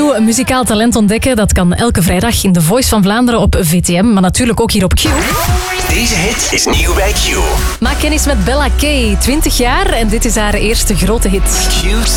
Nieuw muzikaal talent ontdekken, dat kan elke vrijdag in The Voice van Vlaanderen op VTM, maar natuurlijk ook hier op Q. Deze hit is nieuw bij Q. Maak kennis met Bella K, 20 jaar en dit is haar eerste grote hit. Q's